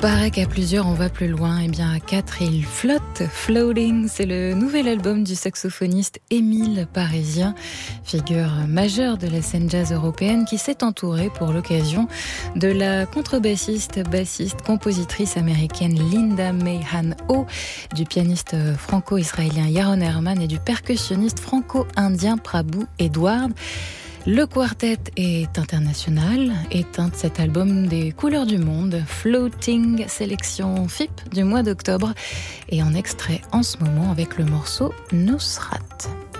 paraît qu'à plusieurs on va plus loin, et bien à 4 il flotte. Floating, c'est le nouvel album du saxophoniste Émile Parisien, figure majeure de la scène jazz européenne qui s'est entouré pour l'occasion de la contrebassiste, bassiste, compositrice américaine Linda May Han-Ho, du pianiste franco-israélien Yaron Herman et du percussionniste franco-indien Prabhu Edward. Le quartet est international et teinte cet album des couleurs du monde. Floating, sélection FIP du mois d'octobre et en extrait en ce moment avec le morceau Nusrat.